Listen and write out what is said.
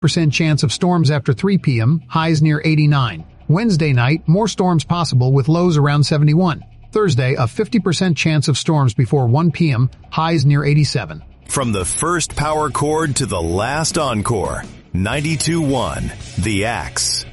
50% chance of storms after 3 p.m., highs near 89. Wednesday night, more storms possible with lows around 71. Thursday, a 50% chance of storms before 1 p.m., highs near 87. From the first power chord to the last encore, 92.1 The Axe.